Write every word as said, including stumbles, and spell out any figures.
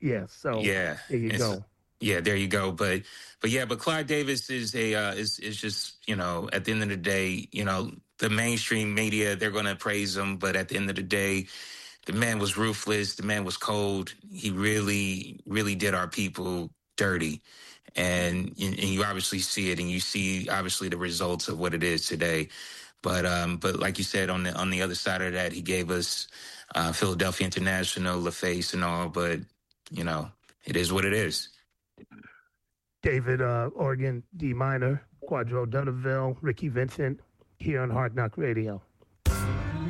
Yeah, so Yeah, there you it's go. yeah, there you go. But but yeah, but Clive Davis is a uh, is is just, you know, at the end of the day, you know, the mainstream media, they're going to praise him, but at the end of the day, the man was ruthless. The man was cold. He really really did our people dirty, and and you obviously see it, and you see obviously the results of what it is today. But um, but like you said, on the on the other side of that, he gave us uh, Philadelphia International, LaFace, and all. But you know, it is what it is. David uh, Organ, D Minor, Quadro Dunaville, Ricky Vincent here on Hard Knock Radio.